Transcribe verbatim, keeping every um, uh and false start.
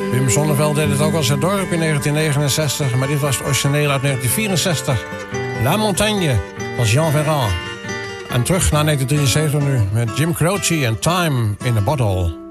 Wim Sonneveld deed het ook als Het Dorp in negentien negenenzestig, maar dit was het origineel uit negentien vierenzestig. La Montagne van Jean Ferrand. En terug naar negentien drieënzeventig nu met Jim Croce en Time in a Bottle.